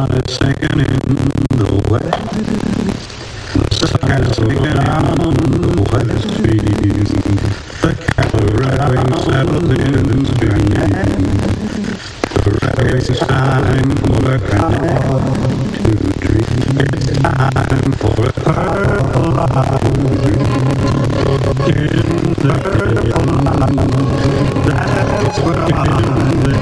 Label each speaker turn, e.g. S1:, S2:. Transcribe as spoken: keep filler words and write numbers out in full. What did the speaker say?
S1: sun is sinking in the west. The sun is sinking on the west trees. The cattle rattling settled in the stream. The race time for a cow to dream. It's time for a pearl.